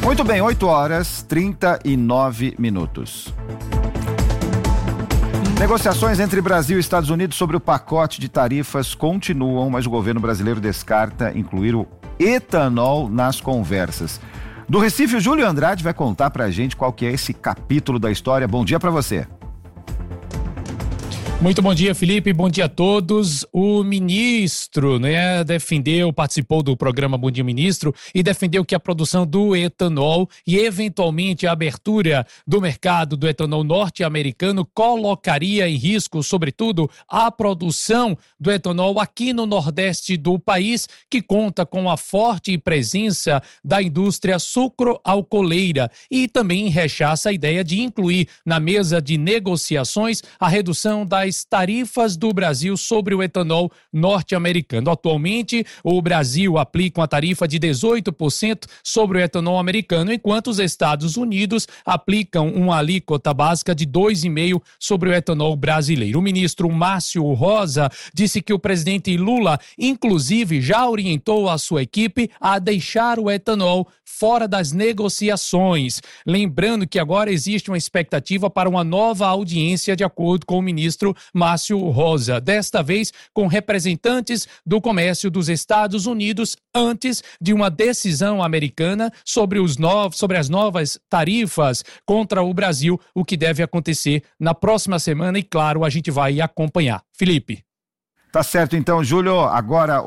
Muito bem, 8h39. Negociações entre Brasil e Estados Unidos sobre o pacote de tarifas continuam, mas o governo brasileiro descarta incluir o etanol nas conversas. Do Recife, o Júlio Andrade vai contar pra gente qual que é esse capítulo da história. Bom dia pra você. Muito bom dia, Felipe. Bom dia a todos. O ministro, participou do programa Bom Dia Ministro e defendeu que a produção do etanol e eventualmente a abertura do mercado do etanol norte-americano colocaria em risco, sobretudo, a produção do etanol aqui no nordeste do país, que conta com a forte presença da indústria sucroalcooleira, e também rechaça a ideia de incluir na mesa de negociações a redução das tarifas do Brasil sobre o etanol norte-americano. Atualmente, o Brasil aplica uma tarifa de 18% sobre o etanol americano, enquanto os Estados Unidos aplicam uma alíquota básica de 2,5% sobre o etanol brasileiro. O ministro Márcio Rosa disse que o presidente Lula, inclusive, já orientou a sua equipe a deixar o etanol fora das negociações. Lembrando que agora existe uma expectativa para uma nova audiência, de acordo com o ministro Márcio Rosa, desta vez com representantes do comércio dos Estados Unidos, antes de uma decisão americana sobre as novas tarifas contra o Brasil, o que deve acontecer na próxima semana, e claro, a gente vai acompanhar. Felipe. Tá certo, então, Júlio, agora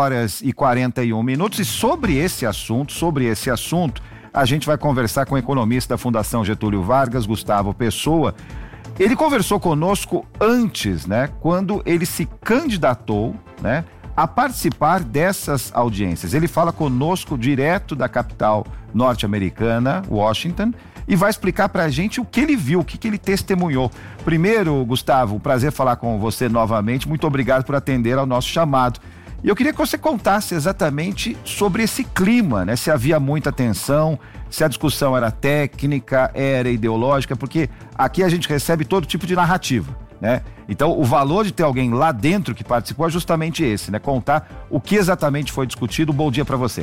8h41, e sobre esse assunto, a gente vai conversar com o economista da Fundação Getúlio Vargas, Gustavo Pessoa. Ele conversou conosco antes, quando ele se candidatou, a participar dessas audiências. Ele fala conosco direto da capital norte-americana, Washington, e vai explicar pra gente o que ele viu, o que ele testemunhou. Primeiro, Gustavo, prazer falar com você novamente. Muito obrigado por atender ao nosso chamado. E eu queria que você contasse exatamente sobre esse clima, se havia muita tensão, se a discussão era técnica, era ideológica, porque aqui a gente recebe todo tipo de narrativa, Então, o valor de ter alguém lá dentro que participou é justamente esse, contar o que exatamente foi discutido. Bom dia para você.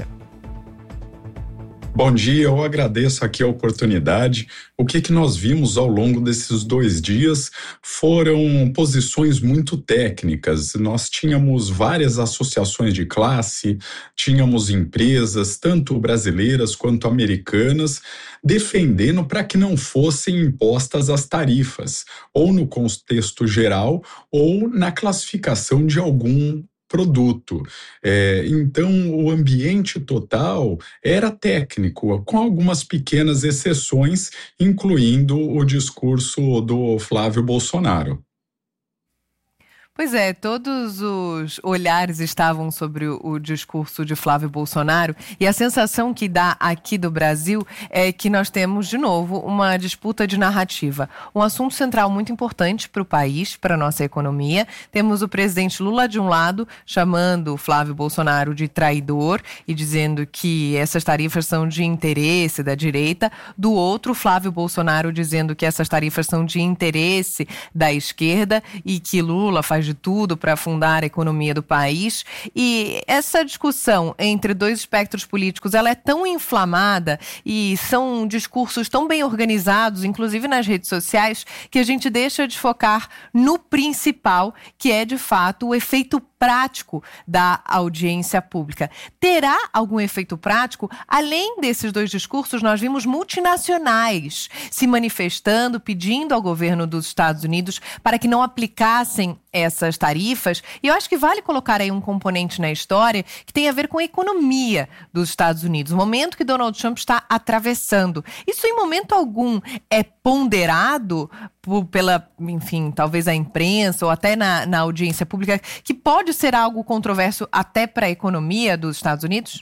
Bom dia, eu agradeço aqui a oportunidade. O que nós vimos ao longo desses 2 dias foram posições muito técnicas. Nós tínhamos várias associações de classe, tínhamos empresas, tanto brasileiras quanto americanas, defendendo para que não fossem impostas as tarifas, ou no contexto geral, ou na classificação de algum produto. Então, o ambiente total era técnico, com algumas pequenas exceções, incluindo o discurso do Flávio Bolsonaro. Pois é, todos os olhares estavam sobre o discurso de Flávio Bolsonaro, e a sensação que dá aqui do Brasil é que nós temos, de novo, uma disputa de narrativa. Um assunto central muito importante para o país, para a nossa economia. Temos o presidente Lula, de um lado, chamando o Flávio Bolsonaro de traidor e dizendo que essas tarifas são de interesse da direita. Do outro, Flávio Bolsonaro dizendo que essas tarifas são de interesse da esquerda e que Lula faz de tudo para afundar a economia do país. E essa discussão entre dois espectros políticos, ela é tão inflamada e são discursos tão bem organizados, inclusive nas redes sociais, que a gente deixa de focar no principal, que é, de fato, o efeito prático da audiência pública. Terá algum efeito prático? Além desses dois discursos, nós vimos multinacionais se manifestando, pedindo ao governo dos Estados Unidos para que não aplicassem essas tarifas. E eu acho que vale colocar aí um componente na história que tem a ver com a economia dos Estados Unidos, o momento que Donald Trump está atravessando. Isso, em momento algum, é ponderado pela, enfim, talvez a imprensa ou até na audiência pública, que pode ser algo controverso até para a economia dos Estados Unidos?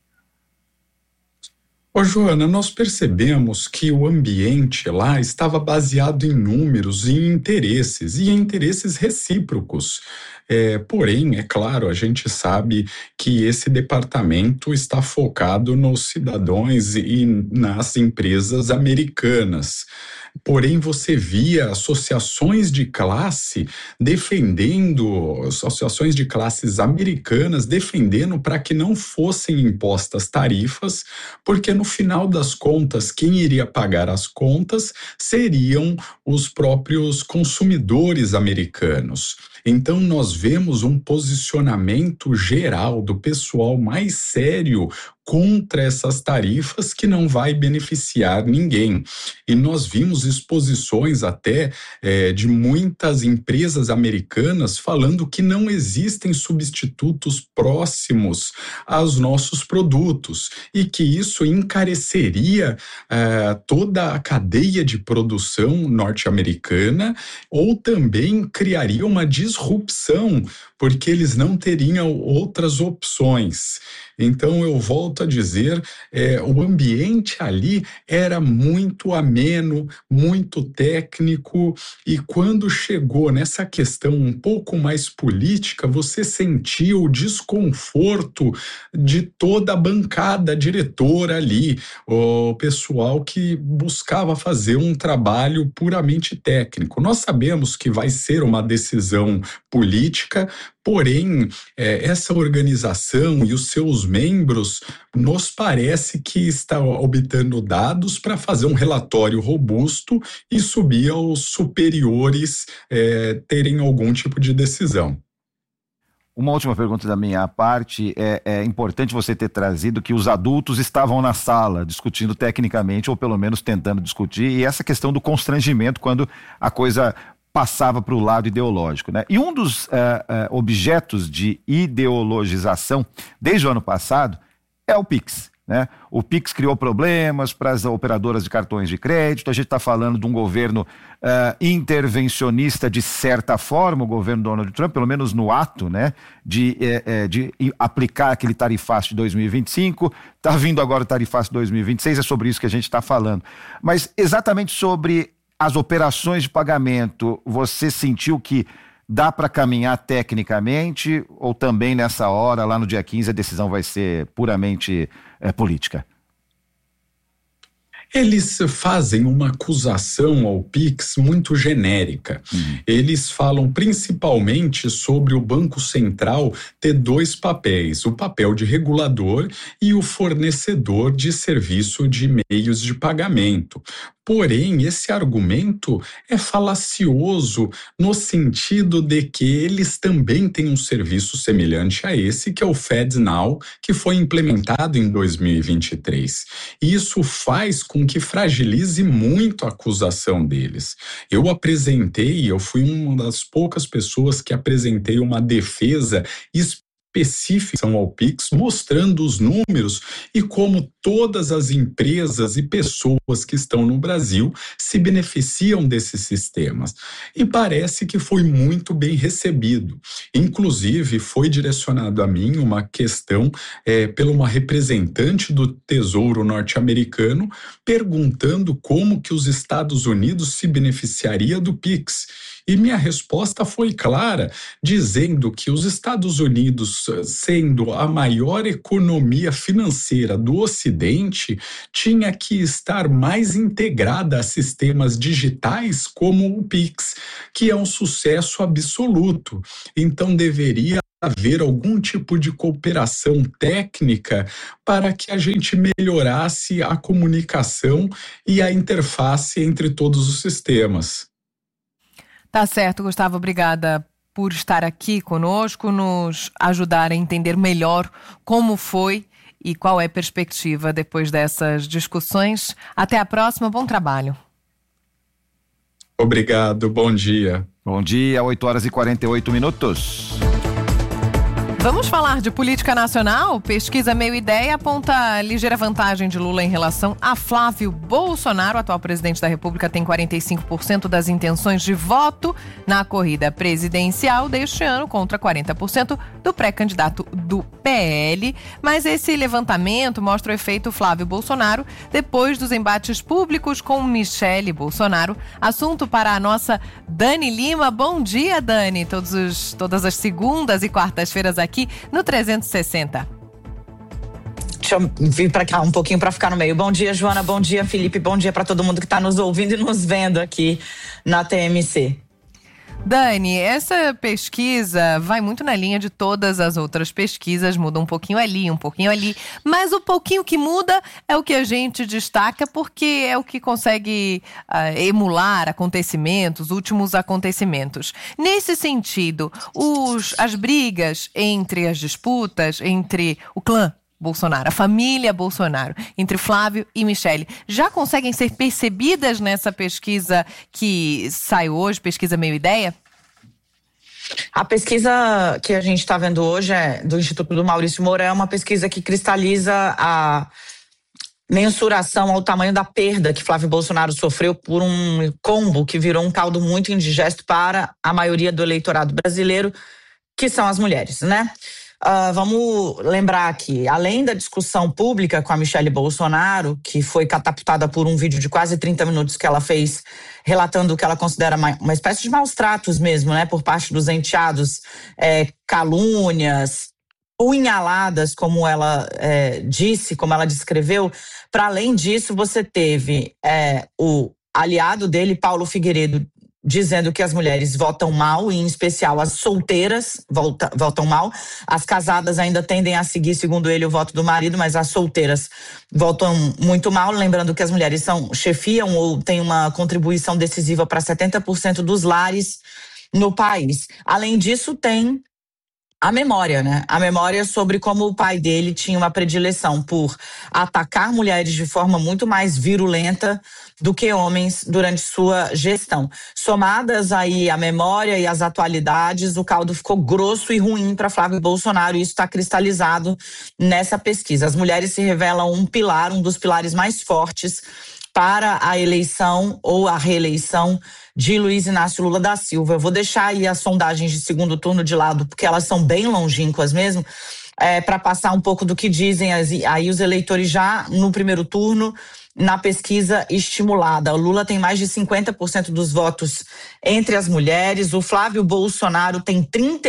Ô Joana, nós percebemos que o ambiente lá estava baseado em números e em interesses recíprocos. Porém, é claro, a gente sabe que esse departamento está focado nos cidadãos e nas empresas americanas. Porém, você via associações de classe associações de classes americanas defendendo para que não fossem impostas tarifas, porque no final das contas, quem iria pagar as contas seriam os próprios consumidores americanos. Então, nós vemos um posicionamento geral do pessoal mais sério contra essas tarifas que não vai beneficiar ninguém. E nós vimos exposições até de muitas empresas americanas falando que não existem substitutos próximos aos nossos produtos e que isso encareceria toda a cadeia de produção norte-americana ou também criaria uma disrupção, porque eles não teriam outras opções. Então, eu volto a dizer, o ambiente ali era muito ameno, muito técnico, e quando chegou nessa questão um pouco mais política, você sentia o desconforto de toda a bancada diretora ali, o pessoal que buscava fazer um trabalho puramente técnico. Nós sabemos que vai ser uma decisão política, porém, essa organização e os seus membros nos parece que está obtendo dados para fazer um relatório robusto e subir aos superiores terem algum tipo de decisão. Uma última pergunta da minha parte, é importante você ter trazido que os adultos estavam na sala discutindo tecnicamente, ou pelo menos tentando discutir, e essa questão do constrangimento quando a coisa passava para o lado ideológico, né? E um dos objetos de ideologização desde o ano passado é o Pix, né? O Pix criou problemas para as operadoras de cartões de crédito. A gente está falando de um governo intervencionista de certa forma, o governo Donald Trump, pelo menos no ato, né, de aplicar aquele tarifaço de 2025. Está vindo agora o tarifaço de 2026, é sobre isso que a gente está falando. Mas exatamente sobre as operações de pagamento, você sentiu que dá para caminhar tecnicamente ou também nessa hora, lá no dia 15, a decisão vai ser puramente política? Eles fazem uma acusação ao Pix muito genérica. Eles falam principalmente sobre o Banco Central ter dois papéis, o papel de regulador e o fornecedor de serviço de meios de pagamento. Porém, esse argumento é falacioso no sentido de que eles também têm um serviço semelhante a esse, que é o FedNow, que foi implementado em 2023. E isso faz com que fragilize muito a acusação deles. Eu fui uma das poucas pessoas que apresentei uma defesa específica ao Pix, mostrando os números e como todas as empresas e pessoas que estão no Brasil se beneficiam desses sistemas. E parece que foi muito bem recebido. Inclusive, foi direcionado a mim uma questão pela uma representante do Tesouro norte-americano perguntando como que os Estados Unidos se beneficiaria do Pix. E minha resposta foi clara, dizendo que os Estados Unidos, sendo a maior economia financeira do Ocidente, tinha que estar mais integrada a sistemas digitais como o Pix, que é um sucesso absoluto. Então deveria haver algum tipo de cooperação técnica para que a gente melhorasse a comunicação e a interface entre todos os sistemas. Tá certo, Gustavo, obrigada por estar aqui conosco, nos ajudar a entender melhor como foi e qual é a perspectiva depois dessas discussões. Até a próxima, bom trabalho. Obrigado, bom dia. Bom dia, 8h48. Vamos falar de política nacional? Pesquisa Meio Ideia aponta ligeira vantagem de Lula em relação a Flávio Bolsonaro. O atual presidente da República tem 45% das intenções de voto na corrida presidencial deste ano, contra 40% do pré-candidato do PL. Mas esse levantamento mostra o efeito Flávio Bolsonaro depois dos embates públicos com Michele Bolsonaro. Assunto para a nossa Dani Lima. Bom dia, Dani. Todas as segundas e quartas-feiras aqui no 360. Deixa eu vir para cá um pouquinho para ficar no meio. Bom dia, Joana. Bom dia, Felipe. Bom dia para todo mundo que está nos ouvindo e nos vendo aqui na TMC. Dani, essa pesquisa vai muito na linha de todas as outras pesquisas, muda um pouquinho ali, um pouquinho ali, mas o pouquinho que muda é o que a gente destaca porque é o que consegue emular acontecimentos, últimos acontecimentos. Nesse sentido, as brigas entre as disputas, entre o clã Bolsonaro, a família Bolsonaro, entre Flávio e Michele, já conseguem ser percebidas nessa pesquisa que sai hoje, pesquisa Meio Ideia? A pesquisa que a gente está vendo hoje é do Instituto do Maurício Moura, é uma pesquisa que cristaliza a mensuração ao tamanho da perda que Flávio Bolsonaro sofreu por um combo que virou um caldo muito indigesto para a maioria do eleitorado brasileiro, que são as mulheres, né? Vamos lembrar que, além da discussão pública com a Michele Bolsonaro, que foi catapultada por um vídeo de quase 30 minutos que ela fez, relatando o que ela considera uma espécie de maus tratos mesmo, né, por parte dos enteados, calúnias, punhaladas, como ela disse, como ela descreveu. Para além disso, você teve o aliado dele, Paulo Figueiredo, dizendo que as mulheres votam mal, e em especial as solteiras votam mal. As casadas ainda tendem a seguir, segundo ele, o voto do marido, mas as solteiras votam muito mal. Lembrando que as mulheres chefiam ou têm uma contribuição decisiva para 70% dos lares no país. Além disso, tem a memória, né? A memória sobre como o pai dele tinha uma predileção por atacar mulheres de forma muito mais virulenta do que homens durante sua gestão. Somadas aí a memória e as atualidades, o caldo ficou grosso e ruim para Flávio Bolsonaro, e isso está cristalizado nessa pesquisa. As mulheres se revelam um dos pilares mais fortes para a eleição ou a reeleição de Luiz Inácio Lula da Silva. Eu vou deixar aí as sondagens de segundo turno de lado, porque elas são bem longínquas mesmo, para passar um pouco do que dizem aí os eleitores já no primeiro turno, na pesquisa estimulada. O Lula tem mais de 50% dos votos entre as mulheres, o Flávio Bolsonaro tem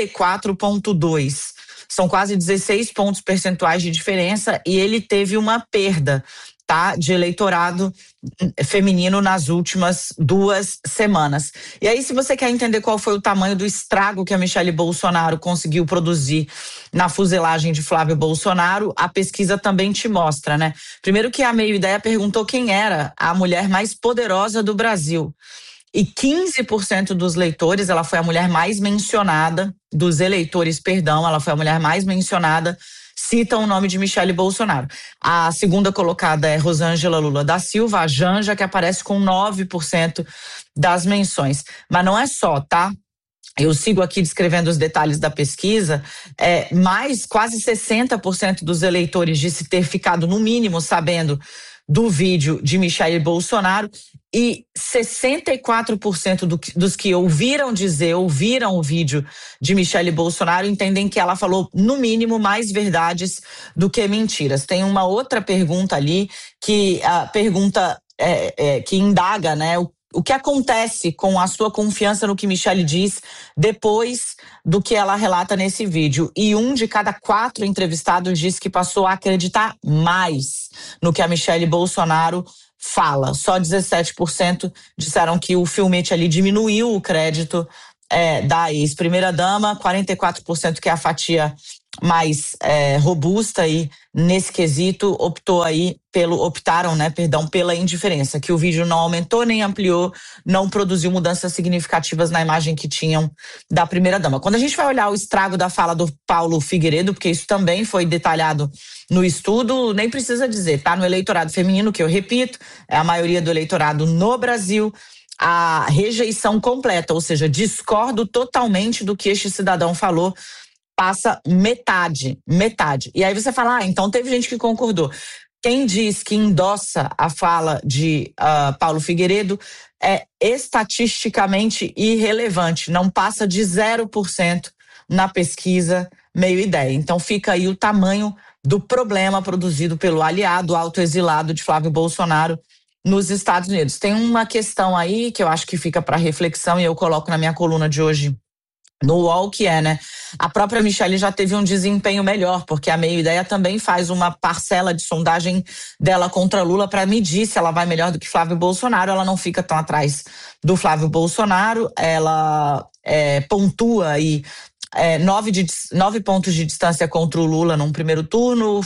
34,2%. São quase 16 pontos percentuais de diferença, e ele teve uma perda, tá, de eleitorado feminino nas últimas 2 semanas. E aí, se você quer entender qual foi o tamanho do estrago que a Michele Bolsonaro conseguiu produzir na fuselagem de Flávio Bolsonaro, a pesquisa também te mostra, né? Primeiro que a Meio Ideia perguntou quem era a mulher mais poderosa do Brasil. E 15% dos leitores, ela foi a mulher mais mencionada, dos eleitores, perdão, ela foi a mulher mais mencionada, citam o nome de Michele Bolsonaro. A segunda colocada é Rosângela Lula da Silva, a Janja, que aparece com 9% das menções. Mas não é só, tá? Eu sigo aqui descrevendo os detalhes da pesquisa. Mais quase 60% dos eleitores disse ter ficado, no mínimo, sabendo do vídeo de Michele Bolsonaro, e 64% dos que ouviram o vídeo de Michele Bolsonaro entendem que ela falou, no mínimo, mais verdades do que mentiras. Tem uma outra pergunta ali, que a pergunta que indaga, né, o que acontece com a sua confiança no que Michele diz depois do que ela relata nesse vídeo. E 1 de cada 4 entrevistados disse que passou a acreditar mais no que a Michele Bolsonaro fala. Só 17% disseram que o filmete ali diminuiu o crédito da ex-primeira-dama, 44%, que é a fatia mais robusta aí nesse quesito, optaram pela indiferença, que o vídeo não aumentou nem ampliou, não produziu mudanças significativas na imagem que tinham da primeira-dama. Quando a gente vai olhar o estrago da fala do Paulo Figueiredo, porque isso também foi detalhado no estudo, nem precisa dizer, tá no eleitorado feminino, que eu repito, é a maioria do eleitorado no Brasil, a rejeição completa, ou seja, discordo totalmente do que este cidadão falou, passa metade. E aí você fala, então teve gente que concordou. Quem diz que endossa a fala de Paulo Figueiredo é estatisticamente irrelevante, não passa de 0% na pesquisa Meio Ideia. Então fica aí o tamanho do problema produzido pelo aliado autoexilado de Flávio Bolsonaro nos Estados Unidos. Tem uma questão aí que eu acho que fica para reflexão, e eu coloco na minha coluna de hoje no UOL, que é, né? A própria Michelle já teve um desempenho melhor, porque a Meio Ideia também faz uma parcela de sondagem dela contra Lula para medir se ela vai melhor do que Flávio Bolsonaro. Ela não fica tão atrás do Flávio Bolsonaro, ela pontua aí 9 pontos de distância contra o Lula num primeiro turno,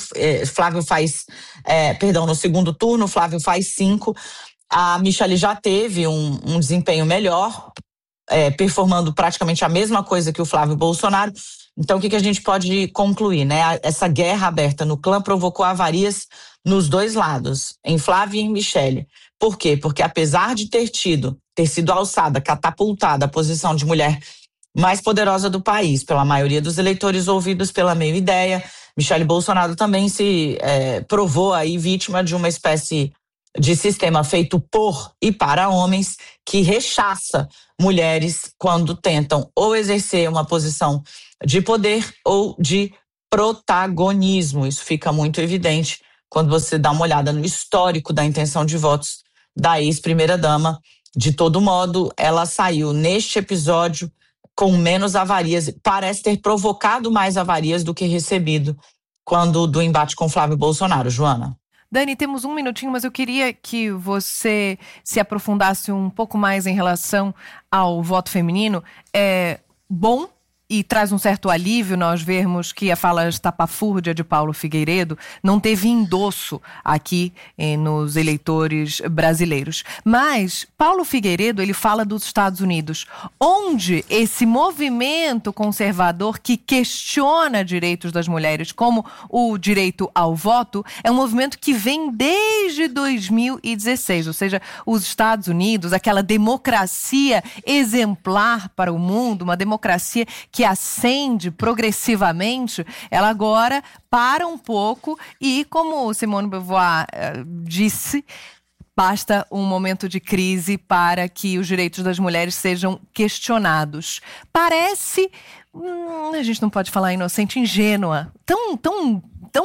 no segundo turno, Flávio faz 5. A Michelle já teve um desempenho melhor, performando praticamente a mesma coisa que o Flávio Bolsonaro. Então, o que a gente pode concluir, né? Essa guerra aberta no clã provocou avarias nos dois lados, em Flávio e em Michelle. Por quê? Porque apesar de ter sido alçada, catapultada a posição de mulher mais poderosa do país, pela maioria dos eleitores ouvidos pela Meio Ideia, Michelle Bolsonaro também se provou aí vítima de uma espécie de sistema feito por e para homens que rechaça mulheres quando tentam ou exercer uma posição de poder ou de protagonismo. Isso fica muito evidente quando você dá uma olhada no histórico da intenção de votos da ex-primeira-dama. De todo modo, ela saiu neste episódio com menos avarias, parece ter provocado mais avarias do que recebido do embate com Flávio Bolsonaro. Joana. Dani, temos um minutinho, mas eu queria que você se aprofundasse um pouco mais em relação ao voto feminino. É bom e traz um certo alívio nós vermos que a fala estapafúrdia de Paulo Figueiredo não teve endosso aqui nos eleitores brasileiros. Mas Paulo Figueiredo, ele fala dos Estados Unidos, onde esse movimento conservador que questiona direitos das mulheres, como o direito ao voto, é um movimento que vem desde 2016, ou seja, os Estados Unidos, aquela democracia exemplar para o mundo, uma democracia que ascende progressivamente, ela agora para um pouco e, como Simone de Beauvoir disse, basta um momento de crise para que os direitos das mulheres sejam questionados. Parece, a gente não pode falar inocente, ingênua, tão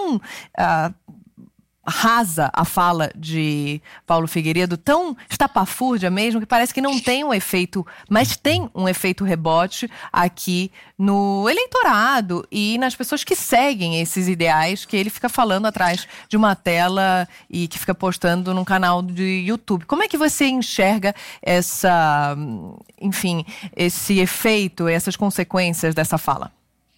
rasa a fala de Paulo Figueiredo, tão estapafúrdia mesmo, que parece que não tem um efeito, mas tem um efeito rebote aqui no eleitorado e nas pessoas que seguem esses ideais que ele fica falando atrás de uma tela e que fica postando num canal de YouTube. Como é que você enxerga esse efeito, essas consequências dessa fala?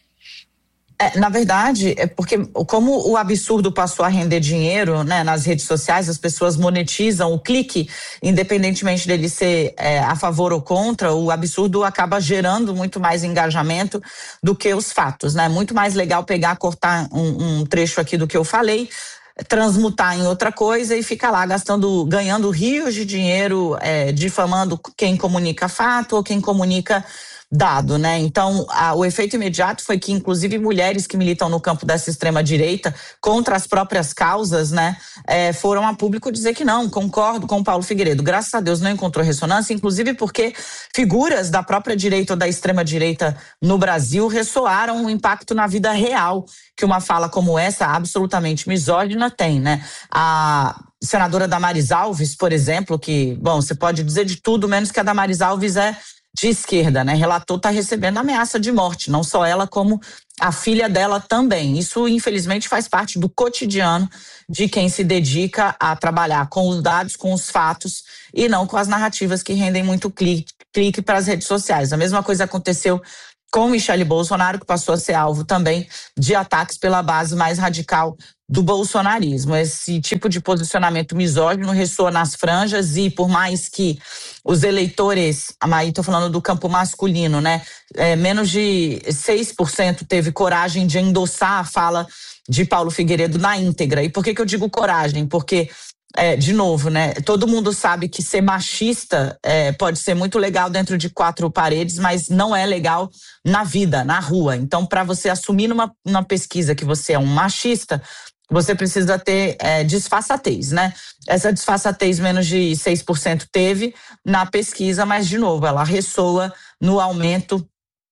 Na verdade, é porque como o absurdo passou a render dinheiro, né, nas redes sociais, as pessoas monetizam o clique, independentemente dele ser a favor ou contra, o absurdo acaba gerando muito mais engajamento do que os fatos, né? Muito mais legal cortar um trecho aqui do que eu falei, transmutar em outra coisa e ficar lá ganhando rios de dinheiro, difamando quem comunica fato ou quem comunica dado, né? Então, o efeito imediato foi que, inclusive, mulheres que militam no campo dessa extrema-direita contra as próprias causas, né, foram a público dizer que não, concordo com o Paulo Figueiredo. Graças a Deus não encontrou ressonância, inclusive porque figuras da própria direita ou da extrema-direita no Brasil ressoaram um impacto na vida real que uma fala como essa, absolutamente misógina, tem, né? A senadora Damares Alves, por exemplo, que, bom, você pode dizer de tudo, menos que a Damares Alves é de esquerda, né? Relator está recebendo ameaça de morte, não só ela, como a filha dela também. Isso, infelizmente, faz parte do cotidiano de quem se dedica a trabalhar com os dados, com os fatos e não com as narrativas que rendem muito clique para as redes sociais. A mesma coisa aconteceu com Michelle Bolsonaro, que passou a ser alvo também de ataques pela base mais radical do bolsonarismo. Esse tipo de posicionamento misógino ressoa nas franjas e, por mais que os eleitores, aí estou falando do campo masculino, né, menos de 6% teve coragem de endossar a fala de Paulo Figueiredo na íntegra. E por que eu digo coragem? Porque de novo, né? Todo mundo sabe que ser machista pode ser muito legal dentro de 4 paredes, mas não é legal na vida, na rua. Então, para você assumir numa pesquisa que você é um machista, você precisa ter disfarçatez, né? Essa disfarçatez menos de 6% teve na pesquisa, mas, de novo, ela ressoa no aumento,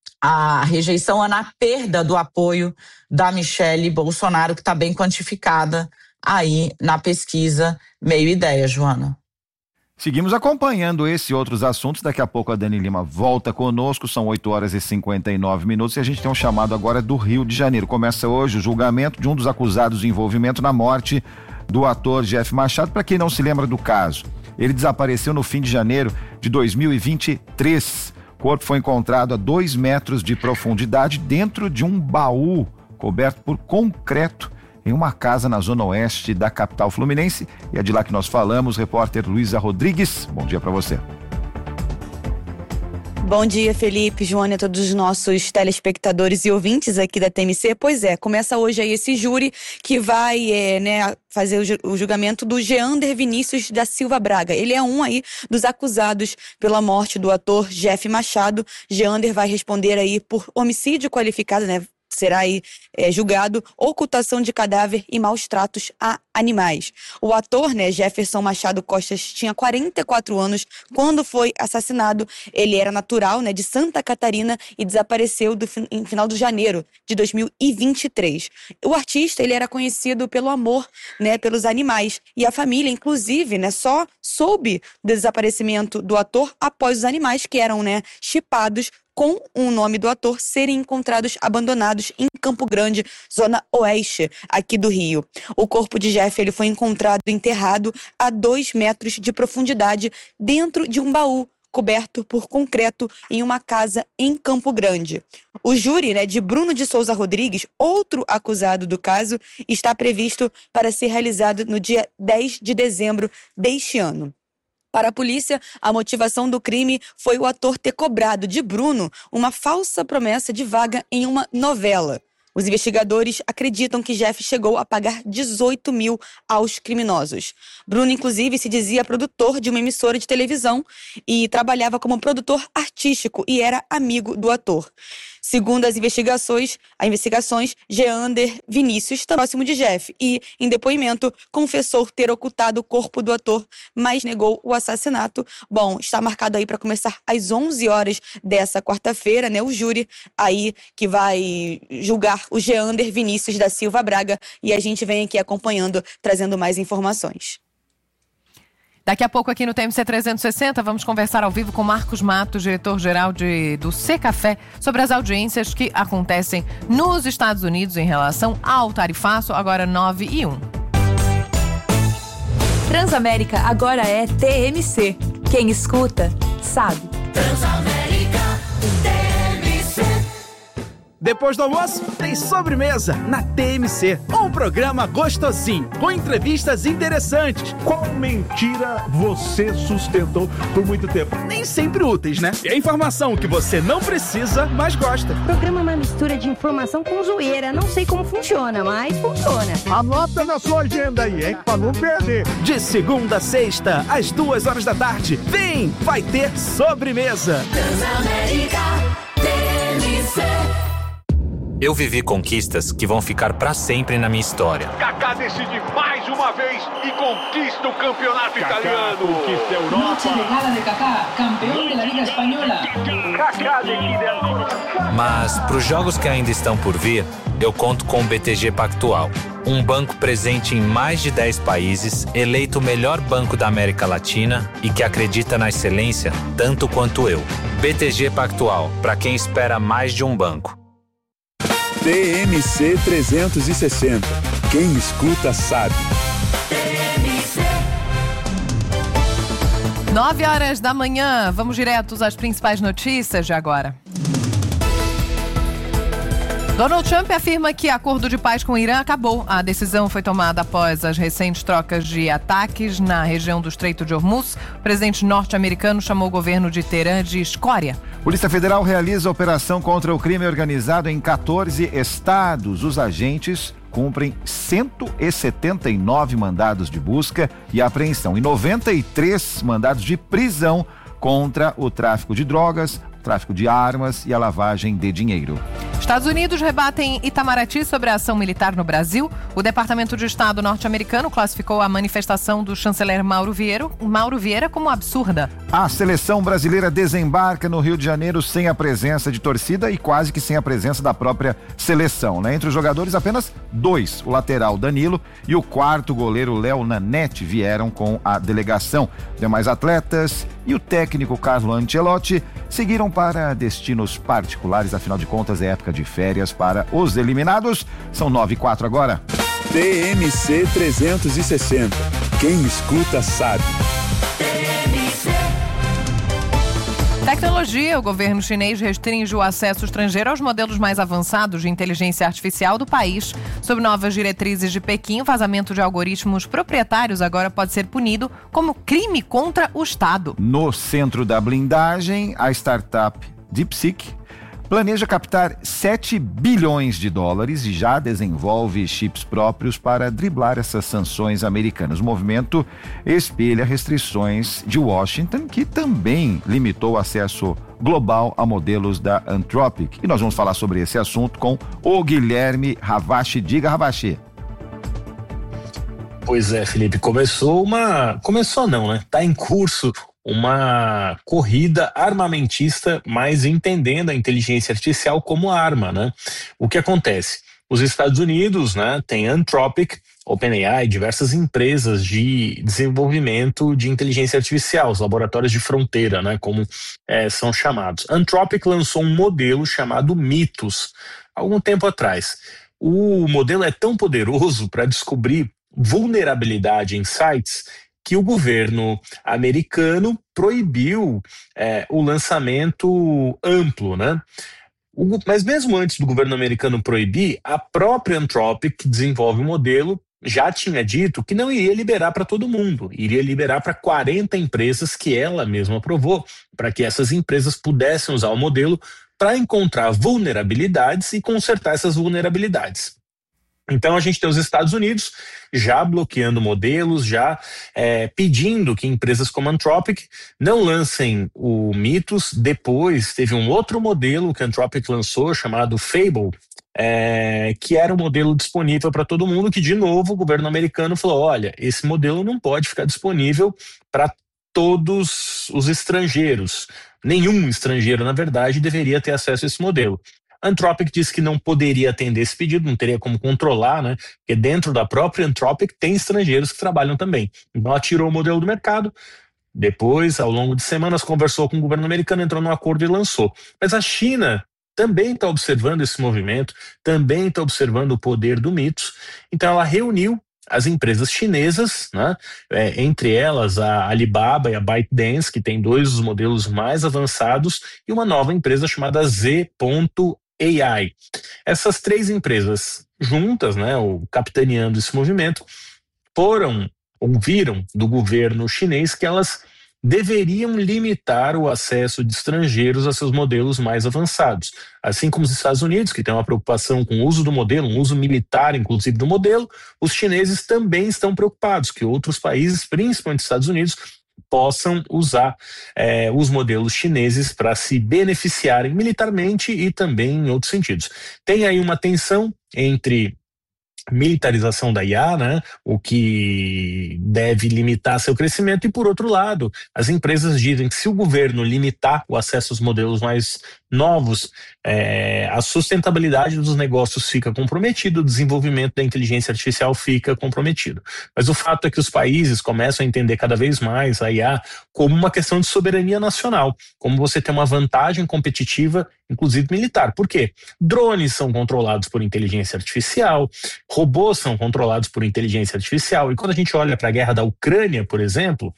a rejeição, na perda do apoio da Michelle Bolsonaro, que está bem quantificada aí na pesquisa Meio Ideia, Joana. Seguimos acompanhando esse e outros assuntos. Daqui a pouco a Dani Lima volta conosco. São 8h59 e a gente tem um chamado agora do Rio de Janeiro. Começa hoje o julgamento de um dos acusados de envolvimento na morte do ator Jeff Machado. Para quem não se lembra do caso, ele desapareceu no fim de janeiro de 2023. O corpo foi encontrado a 2 metros de profundidade dentro de um baú coberto por concreto em uma casa na zona oeste da capital fluminense. E é de lá que nós falamos. Repórter Luísa Rodrigues, bom dia para você. Bom dia, Felipe, Joana, a todos os nossos telespectadores e ouvintes aqui da TMC. Pois é, começa hoje aí esse júri que vai fazer o julgamento do Jeander Vinícius da Silva Braga. Ele é um aí dos acusados pela morte do ator Jeff Machado. Jeander vai responder aí por homicídio qualificado, né? Será aí julgado, ocultação de cadáver e maus tratos a animais. O ator, Jefferson Machado Costas, tinha 44 anos quando foi assassinado. Ele era natural, de Santa Catarina e desapareceu em final de janeiro de 2023. O artista, ele era conhecido pelo amor, pelos animais. E a família, inclusive, só soube do desaparecimento do ator após os animais que eram, chipados com o nome do ator serem encontrados abandonados em Campo Grande, zona oeste, aqui do Rio. O corpo de Jeff ele foi encontrado enterrado a 2 metros de profundidade dentro de um baú coberto por concreto em uma casa em Campo Grande. O júri, de Bruno de Souza Rodrigues, outro acusado do caso, está previsto para ser realizado no dia 10 de dezembro deste ano. Para a polícia, a motivação do crime foi o ator ter cobrado de Bruno uma falsa promessa de vaga em uma novela. Os investigadores acreditam que Jeff chegou a pagar 18 mil aos criminosos. Bruno, inclusive, se dizia produtor de uma emissora de televisão e trabalhava como produtor artístico e era amigo do ator. Segundo as investigações, Jeander Vinícius está próximo de Jeff e, em depoimento, confessou ter ocultado o corpo do ator, mas negou o assassinato. Bom, está marcado aí para começar às 11 horas dessa quarta-feira, o júri aí que vai julgar o Jeander Vinícius da Silva Braga e a gente vem aqui acompanhando, trazendo mais informações. Daqui a pouco aqui no TMC 360 vamos conversar ao vivo com Marcos Matos, diretor-geral do Secafé, sobre as audiências que acontecem nos Estados Unidos em relação ao tarifaço, agora 9:01. Transamérica agora é TMC. Quem escuta, sabe. Transamérica TMC. Depois do almoço, tem sobremesa na TMC. Um programa gostosinho, com entrevistas interessantes. Qual mentira você sustentou por muito tempo? Nem sempre úteis, né? E a informação que você não precisa, mas gosta. O programa é uma mistura de informação com zoeira. Não sei como funciona, mas funciona. Anota na sua agenda aí, hein? Pra não perder. De segunda a sexta, às 2h da tarde. Vem, vai ter sobremesa. Transamérica TMC. Eu vivi conquistas que vão ficar pra sempre na minha história. Kaká decide mais uma vez e conquista o campeonato italiano. Conquista a Europa. Noche de gala de Kaká, campeão da Liga Espanhola. Kaká decide agora. Mas pros jogos que ainda estão por vir, eu conto com o BTG Pactual. Um banco presente em mais de 10 países, eleito o melhor banco da América Latina e que acredita na excelência tanto quanto eu. BTG Pactual, pra quem espera mais de um banco. TMC 360. Quem escuta sabe. 9h da manhã, vamos diretos às principais notícias de agora. Donald Trump afirma que acordo de paz com o Irã acabou. A decisão foi tomada após as recentes trocas de ataques na região do Estreito de Hormuz. O presidente norte-americano chamou o governo de Teherã de escória. Polícia Federal realiza operação contra o crime organizado em 14 estados. Os agentes cumprem 179 mandados de busca e apreensão e 93 mandados de prisão contra o tráfico de drogas, tráfico de armas e a lavagem de dinheiro. Estados Unidos rebatem Itamaraty sobre a ação militar no Brasil. O Departamento de Estado norte-americano classificou a manifestação do chanceler Mauro Vieira como absurda. A seleção brasileira desembarca no Rio de Janeiro sem a presença de torcida e quase que sem a presença da própria seleção, né? Entre os jogadores, apenas 2, o lateral Danilo e o quarto goleiro Léo Nanete vieram com a delegação. Demais atletas e o técnico Carlo Ancelotti seguiram para destinos particulares, afinal de contas é época de férias para os eliminados. São 9h04 agora. TMC 360. Quem escuta sabe. Tecnologia. O governo chinês restringe o acesso estrangeiro aos modelos mais avançados de inteligência artificial do país. Sob novas diretrizes de Pequim, o vazamento de algoritmos proprietários agora pode ser punido como crime contra o Estado. No centro da blindagem, a startup DeepSeek planeja captar 7 bilhões de dólares e já desenvolve chips próprios para driblar essas sanções americanas. O movimento espelha restrições de Washington, que também limitou o acesso global a modelos da Anthropic. E nós vamos falar sobre esse assunto com o Guilherme Ravache. Diga, Ravache. Pois é, Felipe, começou não, né? Tá em curso uma corrida armamentista, mas entendendo a inteligência artificial como arma, né? O que acontece? Os Estados Unidos, né, tem Anthropic, OpenAI, diversas empresas de desenvolvimento de inteligência artificial, os laboratórios de fronteira, né, como são chamados. Anthropic lançou um modelo chamado Mythos, algum tempo atrás. O modelo é tão poderoso para descobrir vulnerabilidade em sites que o governo americano proibiu o lançamento amplo, né? Mas mesmo antes do governo americano proibir, a própria Anthropic, que desenvolve o modelo, já tinha dito que não iria liberar para todo mundo, iria liberar para 40 empresas que ela mesma aprovou, para que essas empresas pudessem usar o modelo para encontrar vulnerabilidades e consertar essas vulnerabilidades. Então a gente tem os Estados Unidos já bloqueando modelos, já pedindo que empresas como a Anthropic não lancem o Mythos. Depois teve um outro modelo que a Anthropic lançou chamado Fable, que era um modelo disponível para todo mundo, que de novo o governo americano falou, olha, esse modelo não pode ficar disponível para todos os estrangeiros. Nenhum estrangeiro, na verdade, deveria ter acesso a esse modelo. A Anthropic disse que não poderia atender esse pedido, não teria como controlar, né? Porque dentro da própria Anthropic tem estrangeiros que trabalham também. Então ela tirou o modelo do mercado. Depois, ao longo de semanas, conversou com o governo americano, entrou num acordo e lançou. Mas a China também está observando esse movimento, também está observando o poder do Mythos. Então ela reuniu as empresas chinesas, né? Entre elas a Alibaba e a ByteDance, que tem 2 dos modelos mais avançados, e uma nova empresa chamada Z.AI. Essas 3 empresas juntas, né, capitaneando esse movimento, ouviram do governo chinês que elas deveriam limitar o acesso de estrangeiros a seus modelos mais avançados. Assim como os Estados Unidos, que tem uma preocupação com o uso do modelo, um uso militar, inclusive, do modelo, os chineses também estão preocupados que outros países, principalmente os Estados Unidos, possam usar os modelos chineses para se beneficiarem militarmente e também em outros sentidos. Tem aí uma tensão entre militarização da IA, né, o que deve limitar seu crescimento, e por outro lado, as empresas dizem que se o governo limitar o acesso aos modelos mais novos, a sustentabilidade dos negócios fica comprometida, o desenvolvimento da inteligência artificial fica comprometido. Mas o fato é que os países começam a entender cada vez mais a IA como uma questão de soberania nacional, como você tem uma vantagem competitiva, inclusive militar. Por quê? Drones são controlados por inteligência artificial, robôs são controlados por inteligência artificial, e quando a gente olha para a guerra da Ucrânia, por exemplo,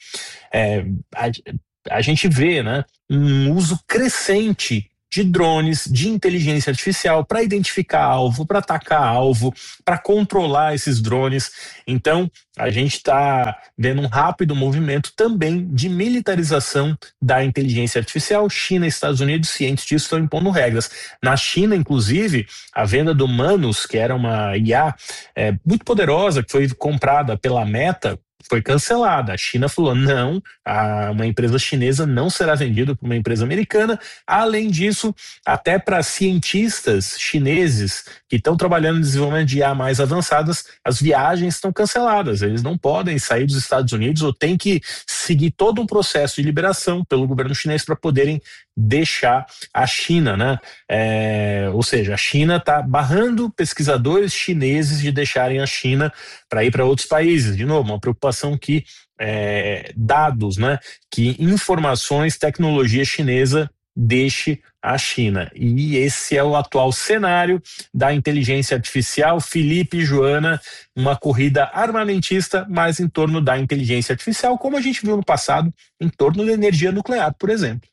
a gente vê, né, um uso crescente de drones, de inteligência artificial para identificar alvo, para atacar alvo, para controlar esses drones. Então, a gente está vendo um rápido movimento também de militarização da inteligência artificial. China e Estados Unidos, cientes disso, estão impondo regras. Na China, inclusive, a venda do Manus, que era uma IA muito poderosa, que foi comprada pela Meta, foi cancelada. A China falou, não, uma empresa chinesa não será vendida por uma empresa americana. Além disso, até para cientistas chineses que estão trabalhando no desenvolvimento de IA mais avançadas, as viagens estão canceladas. Eles não podem sair dos Estados Unidos ou têm que seguir todo um processo de liberação pelo governo chinês para poderem deixar a China, né? Ou seja, a China está barrando pesquisadores chineses de deixarem a China para ir para outros países. De novo, uma preocupação que dados, né? Que informações, tecnologia chinesa deixe a China. E esse é o atual cenário da inteligência artificial. Felipe e Joana, uma corrida armamentista, mas em torno da inteligência artificial, como a gente viu no passado, em torno da energia nuclear, por exemplo.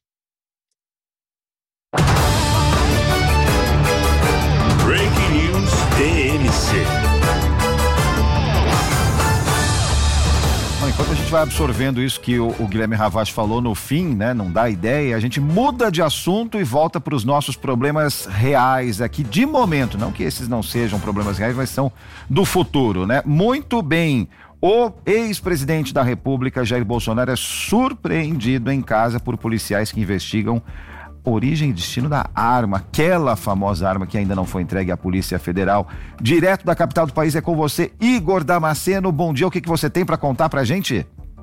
Breaking News TMC. Enquanto a gente vai absorvendo isso que o Guilherme Ravache falou no fim, né, não dá ideia, a gente muda de assunto e volta para os nossos problemas reais aqui de momento, não que esses não sejam problemas reais, mas são do futuro, né? Muito bem, o ex-presidente da República, Jair Bolsonaro, é surpreendido em casa por policiais que investigam origem e destino da arma, aquela famosa arma que ainda não foi entregue à Polícia Federal. Direto da capital do país é com você, Igor Damasceno. Bom dia, o que você tem para contar pra gente?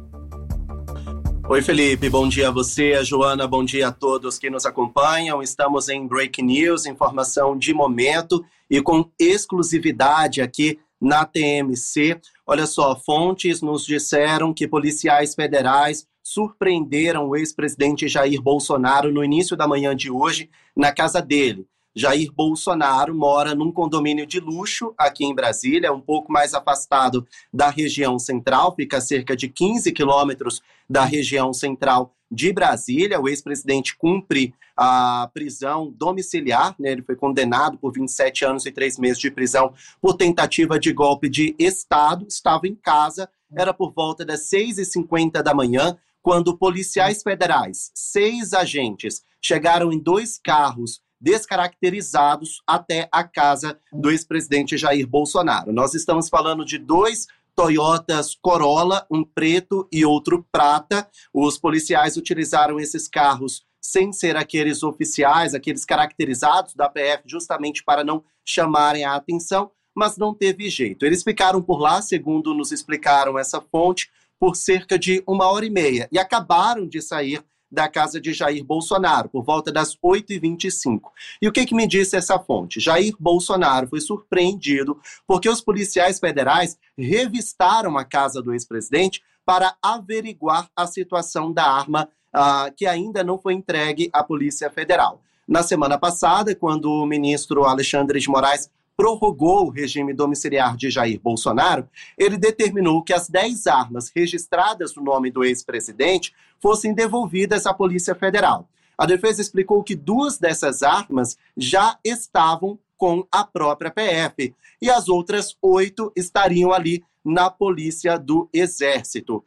Oi, Felipe, bom dia a você, a Joana, bom dia a todos que nos acompanham. Estamos em Breaking News, informação de momento e com exclusividade aqui na TMC. Olha só, fontes nos disseram que policiais federais surpreenderam o ex-presidente Jair Bolsonaro no início da manhã de hoje na casa dele. Jair Bolsonaro mora num condomínio de luxo aqui em Brasília, um pouco mais afastado da região central, fica a cerca de 15 quilômetros da região central de Brasília. O ex-presidente cumpre a prisão domiciliar, né? Ele foi condenado por 27 anos e 3 meses de prisão por tentativa de golpe de Estado, estava em casa, era por volta das 6h50 da manhã, quando policiais federais, 6 agentes, chegaram em 2 carros descaracterizados até a casa do ex-presidente Jair Bolsonaro. Nós estamos falando de 2 Toyotas Corolla, um preto e outro prata. Os policiais utilizaram esses carros sem ser aqueles oficiais, aqueles caracterizados da PF, justamente para não chamarem a atenção, mas não teve jeito. Eles ficaram por lá, segundo nos explicaram essa fonte, por cerca de 1h30 e acabaram de sair da casa de Jair Bolsonaro, por volta das 8h25. E o que me disse essa fonte? Jair Bolsonaro foi surpreendido porque os policiais federais revistaram a casa do ex-presidente para averiguar a situação da arma que ainda não foi entregue à Polícia Federal. Na semana passada, quando o ministro Alexandre de Moraes prorrogou o regime domiciliar de Jair Bolsonaro, ele determinou que as 10 armas registradas no nome do ex-presidente fossem devolvidas à Polícia Federal. A defesa explicou que 2 dessas armas já estavam com a própria PF e as outras 8 estariam ali na Polícia do Exército.